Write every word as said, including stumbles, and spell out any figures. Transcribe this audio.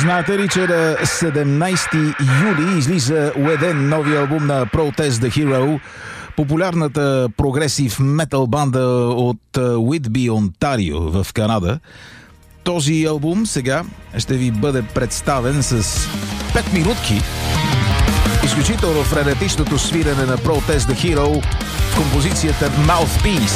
Знаете ли, че на седемнайсети юли излиза уеден новия албум на Protest the Hero, популярната прогресив метал банда от Уитби, Онтарио в Канада. Този албум сега ще ви бъде представен с пет минутки, изключително френетичното свирене на Protest the Hero в композицията Mouthpiece.